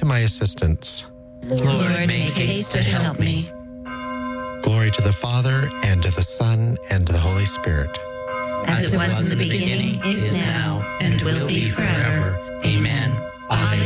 my assistance. Lord, make haste to help me. Glory to the Father, and to the Son, and to the Holy Spirit. As it was in the beginning, is now, and will be forever. Amen.